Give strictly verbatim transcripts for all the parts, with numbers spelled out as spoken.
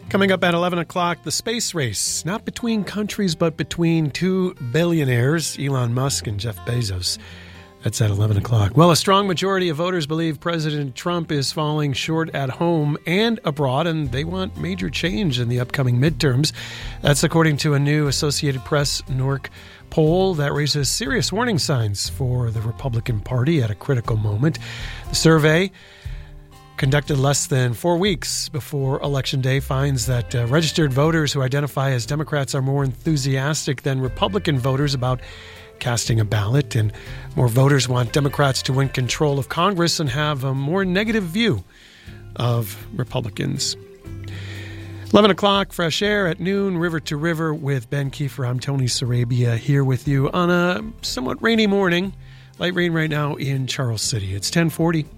Coming up at eleven o'clock, the space race, not between countries, but between two billionaires, Elon Musk and Jeff Bezos. That's at eleven o'clock. Well, a strong majority of voters believe President Trump is falling short at home and abroad, and they want major change in the upcoming midterms. That's according to a new Associated Press N O R C poll that raises serious warning signs for the Republican Party at a critical moment. The survey, conducted less than four weeks before Election Day, finds that uh, registered voters who identify as Democrats are more enthusiastic than Republican voters about casting a ballot, and more voters want Democrats to win control of Congress and have a more negative view of Republicans. eleven o'clock, Fresh Air at noon, River to River with Ben Kiefer. I'm Tony Sarabia here with you on a somewhat rainy morning. Light rain right now in Charles City. It's ten forty.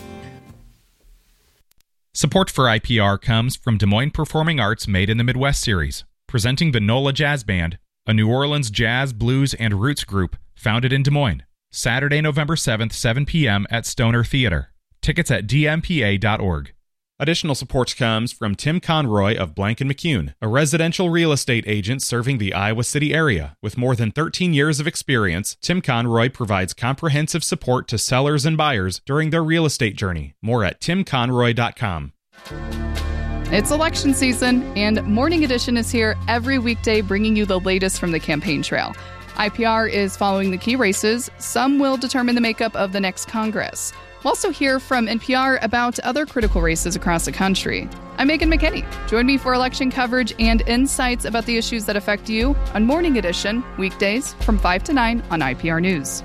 Support for I P R comes from Des Moines Performing Arts Made in the Midwest series, presenting the NOLA Jazz Band, a New Orleans jazz, blues, and roots group founded in Des Moines. Saturday, November seventh, seven p.m. at Stoner Theater. Tickets at d m p a dot org. Additional support comes from Tim Conroy of Blank and McCune, a residential real estate agent serving the Iowa City area. With more than thirteen years of experience, Tim Conroy provides comprehensive support to sellers and buyers during their real estate journey. More at tim conroy dot com. It's election season, and Morning Edition is here every weekday bringing you the latest from the campaign trail. I P R is following the key races. Some will determine the makeup of the next Congress. We'll also hear from N P R about other critical races across the country. I'm Megan McKinney. Join me for election coverage and insights about the issues that affect you on Morning Edition, weekdays from five to nine on I P R News.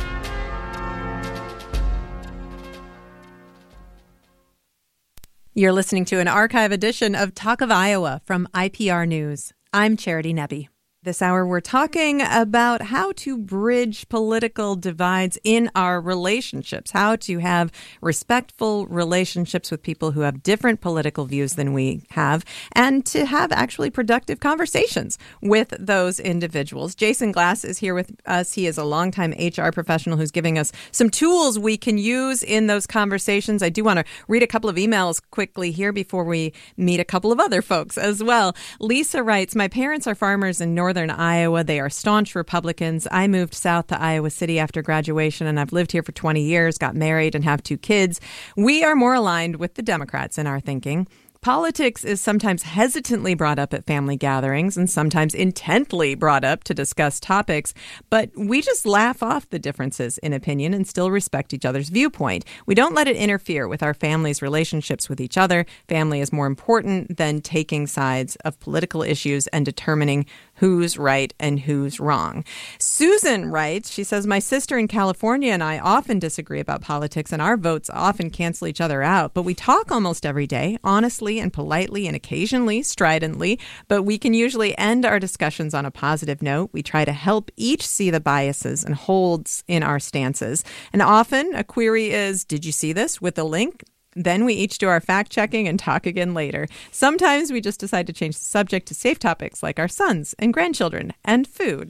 You're listening to an archive edition of Talk of Iowa from I P R News. I'm Charity Nebbe. This hour, we're talking about how to bridge political divides in our relationships, how to have respectful relationships with people who have different political views than we have, and to have actually productive conversations with those individuals. Jason Glass is here with us. He is a longtime H R professional who's giving us some tools we can use in those conversations. I do want to read a couple of emails quickly here before we meet a couple of other folks as well. Lisa writes, my parents are farmers in northern Iowa. They are staunch Republicans. I moved south to Iowa City after graduation, and I've lived here for twenty years, got married, and have two kids. We are more aligned with the Democrats in our thinking. Politics is sometimes hesitantly brought up at family gatherings and sometimes intently brought up to discuss topics, but we just laugh off the differences in opinion and still respect each other's viewpoint. We don't let it interfere with our family's relationships with each other. Family is more important than taking sides of political issues and determining who's right and who's wrong. Susan writes, she says, my sister in California and I often disagree about politics, and our votes often cancel each other out, but we talk almost every day, honestly and politely and occasionally stridently, but we can usually end our discussions on a positive note. We try to help each see the biases and holds in our stances. And often a query is, did you see this, with a link? Then we each do our fact-checking and talk again later. Sometimes we just decide to change the subject to safe topics like our sons and grandchildren and food.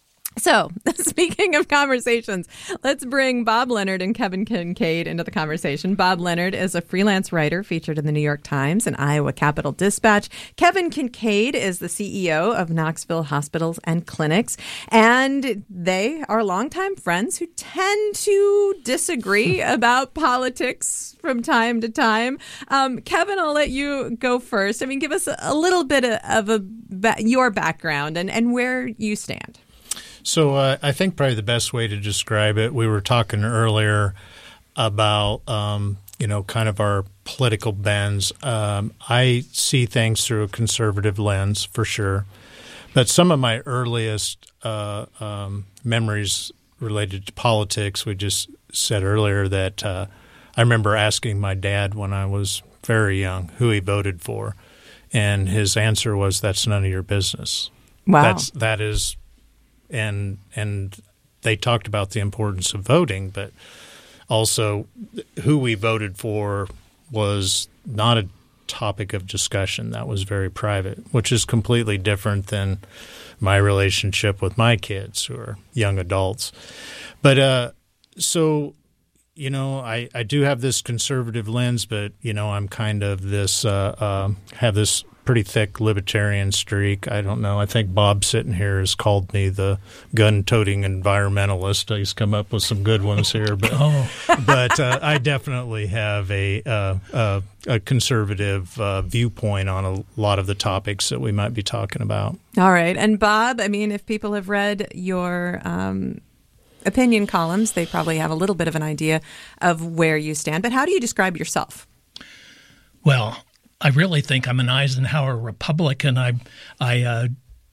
So, speaking of conversations, let's bring Bob Leonard and Kevin Kincaid into the conversation. Bob Leonard is a freelance writer featured in the New York Times and Iowa Capital Dispatch. Kevin Kincaid is the C E O of Knoxville Hospitals and Clinics, and they are longtime friends who tend to disagree about politics from time to time. Um, Kevin, I'll let you go first. I mean, give us a, a little bit of, of a, your background and, and where you stand. So uh, I think probably the best way to describe it, we were talking earlier about, um, you know, kind of our political bends. Um, I see things through a conservative lens for sure. But some of my earliest uh, um, memories related to politics, we just said earlier that uh, I remember asking my dad when I was very young who he voted for. And his answer was, that's none of your business. Wow. That's, that is... And and they talked about the importance of voting, but also who we voted for was not a topic of discussion. That was very private, which is completely different than my relationship with my kids who are young adults. But uh, so you know, I, I do have this conservative lens, but, you know, I'm kind of this, uh, uh, have this pretty thick libertarian streak. I don't know. I think Bob sitting here has called me the gun-toting environmentalist. He's come up with some good ones here. But, oh. but uh, I definitely have a, uh, uh, a conservative uh, viewpoint on a lot of the topics that we might be talking about. All right. And Bob, I mean, if people have read your um, opinion columns, they probably have a little bit of an idea of where you stand. But how do you describe yourself? Well, I really think I'm an Eisenhower Republican. I, I uh,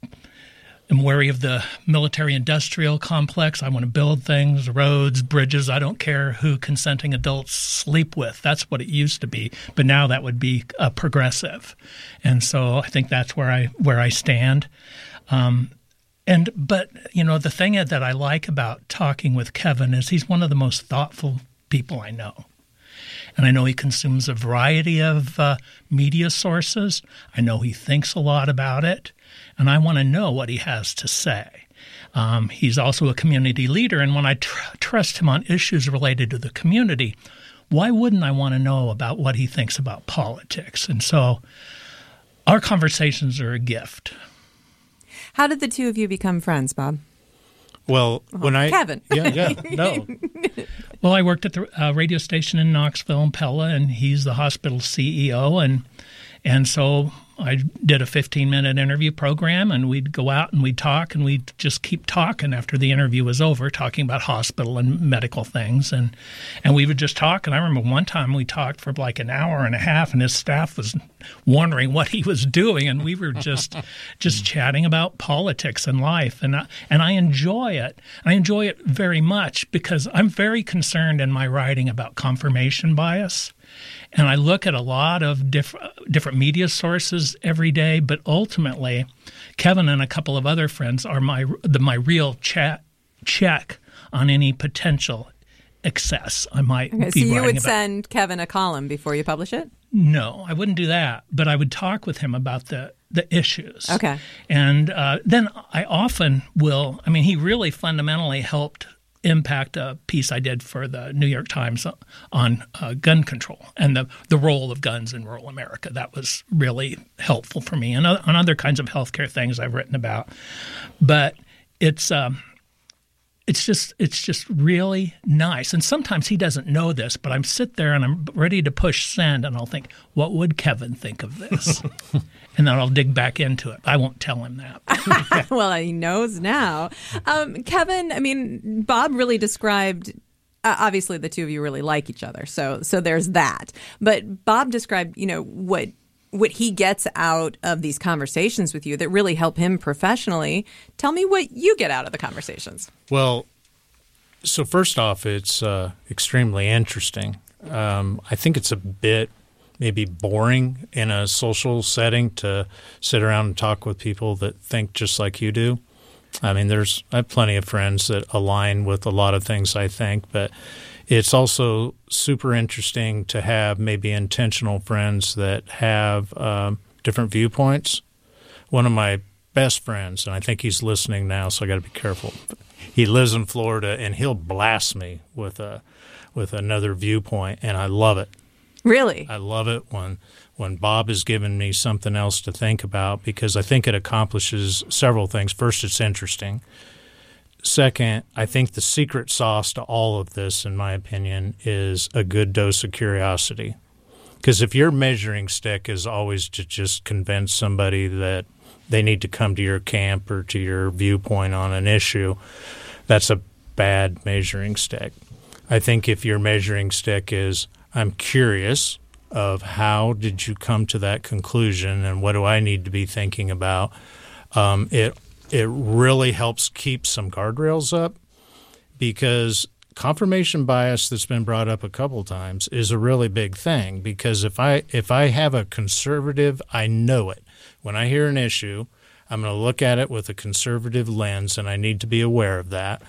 am wary of the military-industrial complex. I want to build things, roads, bridges. I don't care who consenting adults sleep with. That's what it used to be, but now that would be uh, progressive, and so I think that's where I where I stand. Um, and but you know, the thing that I like about talking with Kevin is he's one of the most thoughtful people I know. And I know he consumes a variety of uh, media sources. I know he thinks a lot about it. And I want to know what he has to say. Um, he's also a community leader. And when I tr- trust him on issues related to the community, why wouldn't I want to know about what he thinks about politics? And so our conversations are a gift. How did the two of you become friends, Bob? Well, when I Kevin. Yeah, yeah, no. Well, I worked at the uh, radio station in Knoxville and Pella, and he's the hospital C E O, and and so I did a fifteen-minute interview program, and we'd go out and we'd talk, and we'd just keep talking after the interview was over, talking about hospital and medical things, and and we would just talk. And I remember one time we talked for like an hour and a half, and his staff was wondering what he was doing, and we were just just chatting about politics and life, and I, and I enjoy it. I enjoy it very much because I'm very concerned in my writing about confirmation bias. And I look at a lot of diff- different media sources every day, but ultimately, Kevin and a couple of other friends are my the, my real chat, check on any potential excess I might okay, be so you writing would about. send Kevin a column before you publish it? No, I wouldn't do that, but I would talk with him about the, the issues. Okay. And uh, then I often will, I mean, he really fundamentally helped impact a piece I did for the New York Times on uh, gun control and the, the role of guns in rural America. That was really helpful for me, and uh, on other kinds of healthcare things I've written about. But it's um, it's just it's just really nice. And sometimes he doesn't know this, but I'm sit there and I'm ready to push send, and I'll think, what would Kevin think of this? And then I'll dig back into it. I won't tell him that. Well, he knows now. Um, Kevin, I mean, Bob really described, uh, obviously the two of you really like each other. So so there's that. But Bob described, you know, what what he gets out of these conversations with you that really help him professionally. Tell me what you get out of the conversations. Well, so first off, it's uh, extremely interesting. Um, I think it's a bit maybe boring in a social setting to sit around and talk with people that think just like you do. I mean, there's I have plenty of friends that align with a lot of things I think, but it's also super interesting to have maybe intentional friends that have um, different viewpoints. One of my best friends, and I think he's listening now, so I got to be careful. He lives in Florida, and he'll blast me with a with another viewpoint, and I love it. Really? I love it when when Bob has given me something else to think about, because I think it accomplishes several things. First, it's interesting. Second, I think the secret sauce to all of this, in my opinion, is a good dose of curiosity. Because if your measuring stick is always to just convince somebody that they need to come to your camp or to your viewpoint on an issue, that's a bad measuring stick. I think if your measuring stick is, I'm curious of how did you come to that conclusion and what do I need to be thinking about, um, it it really helps keep some guardrails up, because confirmation bias that's been brought up a couple times is a really big thing. Because if I if I have a conservative, I know it. When I hear an issue, I'm going to look at it with a conservative lens, and I need to be aware of that.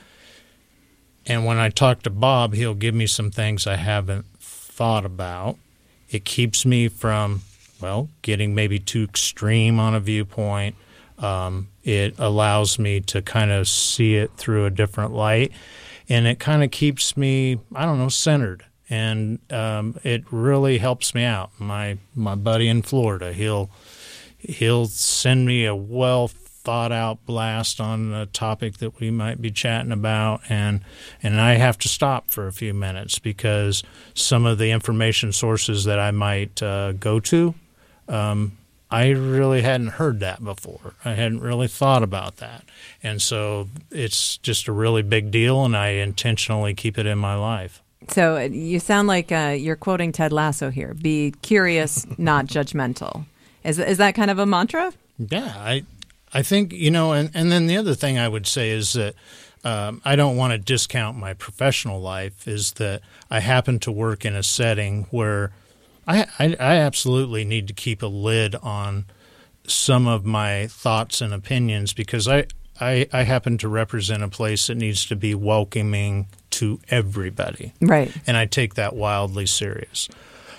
And when I talk to Bob, he'll give me some things I haven't thought about. It keeps me from, well, getting maybe too extreme on a viewpoint. Um, it allows me to kind of see it through a different light. and it kind of keeps me, I don't know, centered. And um, it really helps me out. My my buddy in Florida, he'll he'll send me a well thought out blast on a topic that we might be chatting about, and and I have to stop for a few minutes because some of the information sources that I might uh, go to, um, I really hadn't heard that before. I hadn't really thought about that, and so it's just a really big deal, and I intentionally keep it in my life. So you sound like uh, you're quoting Ted Lasso here. Be curious, not judgmental. Is is that kind of a mantra? Yeah, I I think, you know, and, and then the other thing I would say is that um, I don't want to discount my professional life, is that I happen to work in a setting where I, I, I absolutely need to keep a lid on some of my thoughts and opinions because I, I, I happen to represent a place that needs to be welcoming to everybody. Right. And I take that wildly serious.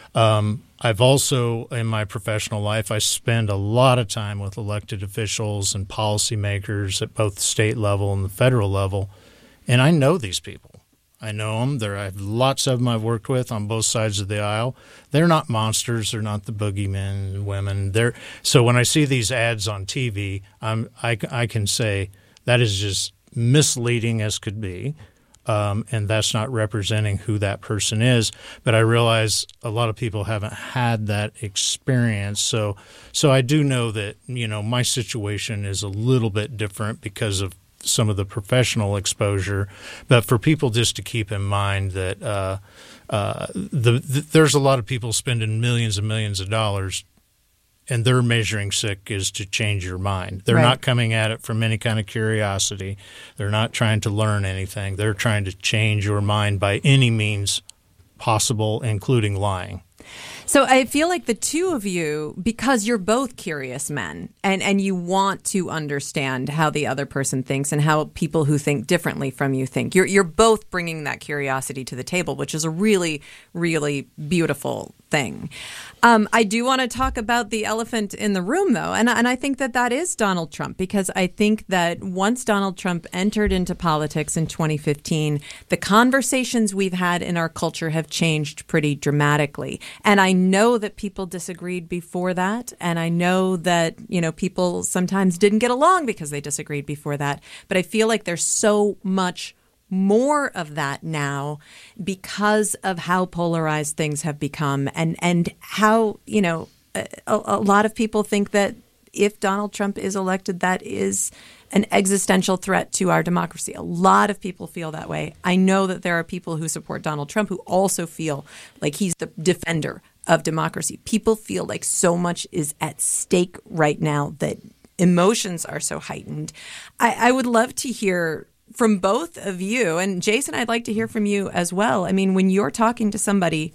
Um, I've also, in my professional life, I spend a lot of time with elected officials and policymakers at both the state level and the federal level, and I know these people. I know them. There, I have lots of them I've worked with on both sides of the aisle. They're not monsters. They're not the boogeymen and women. They're, so when I see these ads on T V, I'm, I, I can say that is just misleading as could be. Um, and that's not representing who that person is. But I realize a lot of people haven't had that experience. So so I do know that, you know, my situation is a little bit different because of some of the professional exposure. But for people just to keep in mind that uh, uh, the, the, there's a lot of people spending millions and millions of dollars, and their measuring stick is to change your mind. They're right. not coming at it from any kind of curiosity. They're not trying to learn anything. They're trying to change your mind by any means possible, including lying. So I feel like the two of you, because you're both curious men and, and you want to understand how the other person thinks and how people who think differently from you think, you're you're both bringing that curiosity to the table, which is a really, really beautiful thing. Um, I do want to talk about the elephant in the room, though, and, and I think that that is Donald Trump, because I think that once Donald Trump entered into politics in twenty fifteen, the conversations we've had in our culture have changed pretty dramatically. And I know that people disagreed before that, and I know that, you know, people sometimes didn't get along because they disagreed before that. But I feel like there's so much more of that now because of how polarized things have become, and and how, you know, a, a lot of people think that if Donald Trump is elected, that is an existential threat to our democracy. A lot of people feel that way. I know that there are people who support Donald Trump who also feel like he's the defender of democracy. People feel like so much is at stake right now that emotions are so heightened. I, I would love to hear from both of you, and Jason, I'd like to hear from you as well. I mean, when you're talking to somebody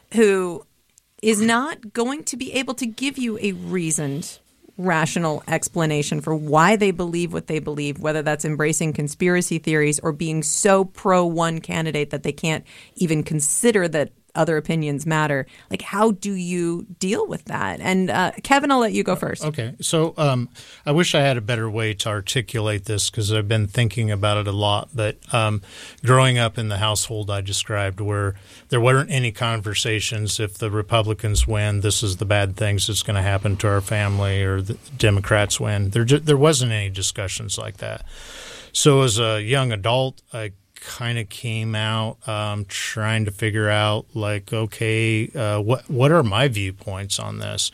who is not going to be able to give you a reasoned, rational explanation for why they believe what they believe, whether that's embracing conspiracy theories or being so pro one candidate that they can't even consider that other opinions matter. Like, how do you deal with that? And uh, Kevin, I'll let you go first. Okay. So um, I wish I had a better way to articulate this because I've been thinking about it a lot. But um, growing up in the household I described, where there weren't any conversations, if the Republicans win, this is the bad things that's going to happen to our family, or the Democrats win. There, ju- there wasn't any discussions like that. So as a young adult, I kind of came out um, trying to figure out, like, okay, uh, what what are my viewpoints on this?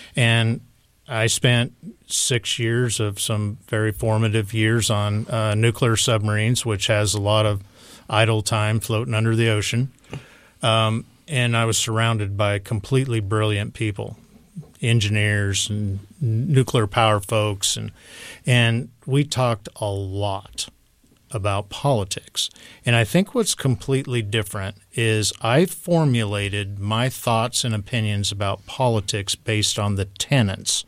And I spent six years of some very formative years on uh, nuclear submarines, which has a lot of idle time floating under the ocean. Um, and I was surrounded by completely brilliant people, engineers and nuclear power folks, and and we talked a lot about politics. And I think what's completely different is I formulated my thoughts and opinions about politics based on the tenets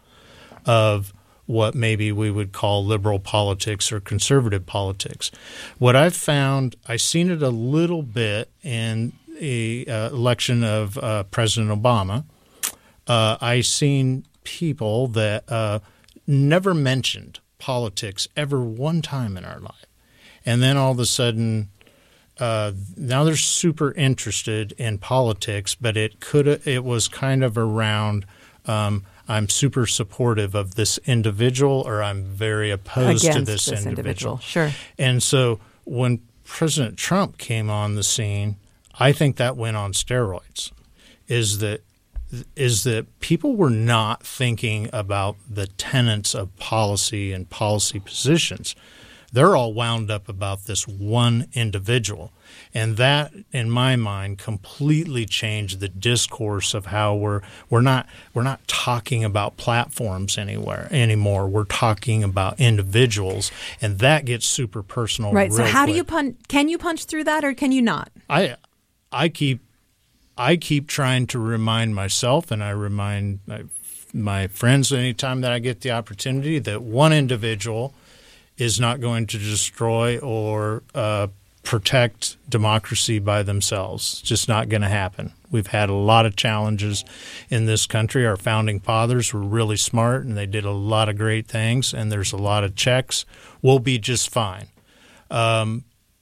of what maybe we would call liberal politics or conservative politics. What I've found, I've seen it a little bit in the uh, election of uh, President Obama. Uh, I've seen people that uh, never mentioned politics ever one time in our life. And then all of a sudden, uh, now they're super interested in politics, but it could it was kind of around um, I'm super supportive of this individual, or I'm very opposed Against to this, this individual. individual. Sure. And so when President Trump came on the scene, I think that went on steroids. Is that is that people were not thinking about the tenets of policy and policy positions. They're all wound up about this one individual. And that, in my mind, completely changed the discourse of how we're we're not we're not talking about platforms anywhere anymore. We're talking about individuals, and that gets super personal. Right. Real So how quick. do you punch? Can you punch through that, or can you not? I I keep I keep trying to remind myself, and I remind my, my friends anytime that I get the opportunity, that one individual is not going to destroy or uh, protect democracy by themselves. It's just not going to happen. We've had a lot of challenges in this country. Our founding fathers were really smart, and they did a lot of great things, and there's a lot of checks. We'll be just fine. Um,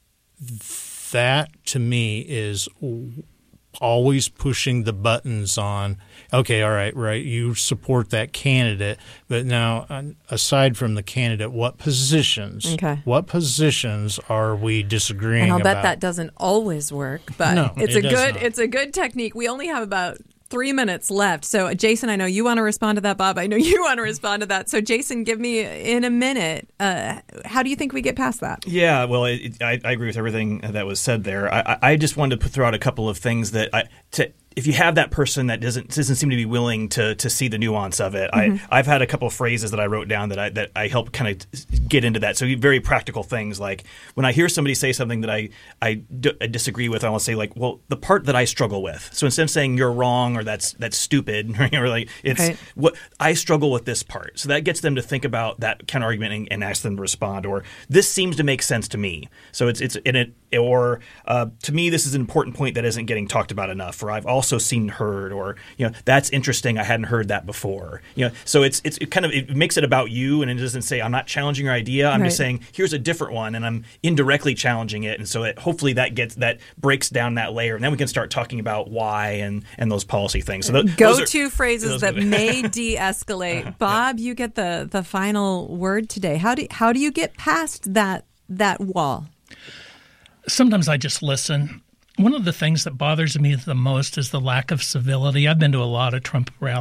that, to me, is always pushing the buttons on, okay, all right, right, you support that candidate, but now, aside from the candidate, what positions, okay. what positions are we disagreeing about? And I'll about? bet that doesn't always work, but no, it's it a does good not. it's a good technique. We only have about three minutes left. So, Jason, I know you want to respond to that. Bob, I know you want to respond to that. So, Jason, give me in a minute, uh, how do you think we get past that? Yeah, well, it, I, I agree with everything that was said there. I, I just wanted to throw out a couple of things that I to. If you have that person that doesn't doesn't seem to be willing to to see the nuance of it, mm-hmm. I I've had a couple of phrases that I wrote down that I that I help kind of get into that. So very practical things, like when I hear somebody say something that I I, d- I disagree with, I want to say like, well, the part that I struggle with. So instead of saying you're wrong or that's that's stupid, or like it's right. what I struggle with this part. So that gets them to think about that kind of argument and, and ask them to respond. Or this seems to make sense to me. So it's it's in it. Or uh, to me, this is an important point that isn't getting talked about enough. Or I've also seen heard, or you know, that's interesting. I hadn't heard that before. You know, so it's it's it kind of it makes it about you, and it doesn't say I'm not challenging your idea. I'm right. just saying here's a different one, and I'm indirectly challenging it. And so it, hopefully that gets that breaks down that layer, and then we can start talking about why and and those policy things. So th- go those are, to phrases that may de-escalate. Bob, you get the the final word today. How do how do you get past that that wall? Sometimes I just listen. One of the things that bothers me the most is the lack of civility. I've been to a lot of Trump rallies.